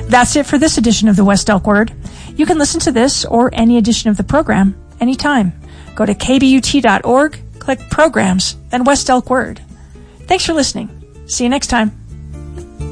That's it for this edition of the West Elk Word. You can listen to this or any edition of the program anytime. Go to kbut.org, click Programs, then West Elk Word. Thanks for listening. See you next time.